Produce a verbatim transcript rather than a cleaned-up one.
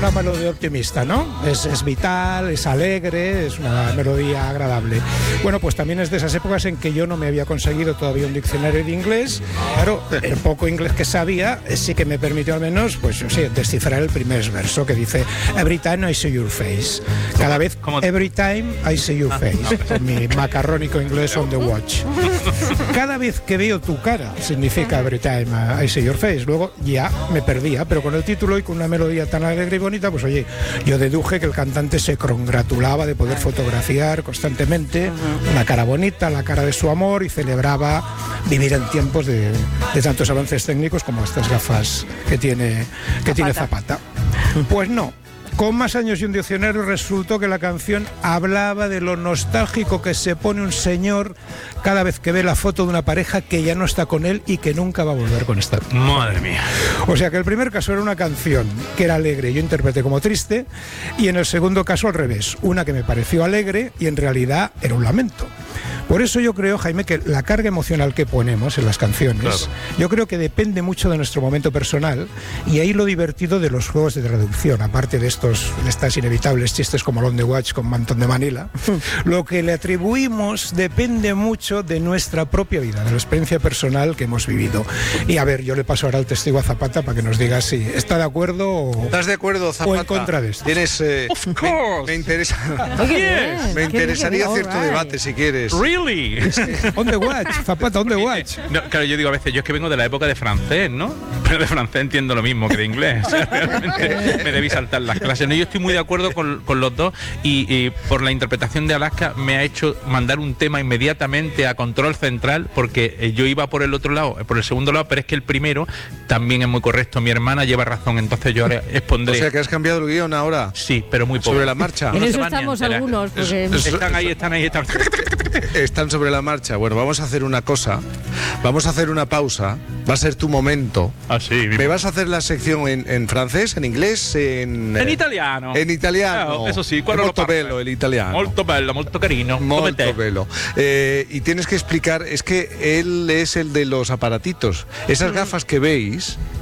una melodía optimista, ¿no? Es, es vital, es alegre, es una melodía agradable. Bueno, pues también es de esas épocas en que yo no me había conseguido todavía un diccionario de inglés. Claro, el poco inglés que sabía sí que me permitió al menos, pues yo sé, descifrar el primer verso que dice Every time I see your face. Cada vez, every time I see your face. Con mi macarrónico inglés on the watch. Cada vez que veo tu cara significa every time I see your face. Luego ya me perdía, pero con el título y con una melodía tan alegre y bonita, pues oye, yo deduje que el cantante se congratulaba de poder fotografiar constantemente una cara bonita, la cara de su amor, y celebraba vivir en tiempos de, de tantos avances técnicos como estas gafas que tiene, que tiene Zapata. Pues no. Con más años y un diccionario resultó que la canción hablaba de lo nostálgico que se pone un señor cada vez que ve la foto de una pareja que ya no está con él y que nunca va a volver con esta. Madre mía. O sea que el primer caso era una canción que era alegre y yo interpreté como triste, y en el segundo caso al revés, una que me pareció alegre y en realidad era un lamento. Por eso yo creo, Jaime, que la carga emocional que ponemos en las canciones, claro, yo creo que depende mucho de nuestro momento personal, y ahí lo divertido de los juegos de traducción, aparte de estos, de estas inevitables chistes como Long the Watch con Mantón de Manila, lo que le atribuimos depende mucho de nuestra propia vida, de la experiencia personal que hemos vivido. Y a ver, yo le paso ahora al testigo a Zapata para que nos diga si está de acuerdo o, ¿Estás de acuerdo, Zapata? o en contra de esto. Tienes, eh, of course. Me, me interesa, Yes. me interesaría All cierto right. debate, si quieres. Really? On the watch, Zapata, on the watch. No, claro, yo digo a veces, yo es que vengo de la época de francés, ¿no? Pero de francés entiendo lo mismo que de inglés. O sea, realmente me debí saltar las clases. No, yo estoy muy de acuerdo con, con los dos, y, y por la interpretación de Alaska me ha hecho mandar un tema inmediatamente a Control Central, porque eh, yo iba por el otro lado, por el segundo lado, pero es que el primero también es muy correcto. Mi hermana lleva razón, entonces yo ahora expondré. O sea, que has cambiado el guión ahora. Sí, pero muy poco. Sobre la marcha. En No eso se van ni a estamos enterar. algunos, porque... Es- Están ahí, están ahí, están. Están sobre la marcha. Bueno, vamos a hacer una cosa. Vamos a hacer una pausa. Va a ser tu momento. Así, ¿Me vas a hacer la sección en, en francés, en inglés, en... En eh, italiano. En italiano. Claro, eso sì, È quello lo molto parlo. bello el italiano. Molto bello, molto carino. Come te. Molto bello. Eh, y tienes que explicar, es que él es el de los aparatitos. Esas gafas que veis